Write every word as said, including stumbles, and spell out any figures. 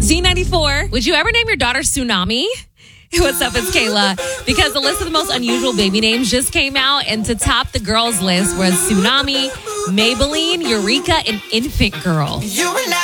Z ninety-four, would you ever name your daughter Tsunami? What's up, it's Kayla. Because the list of the most unusual baby names just came out, and to top the girls list was Tsunami, Maybelline, Eureka, and Infant Girl. You and I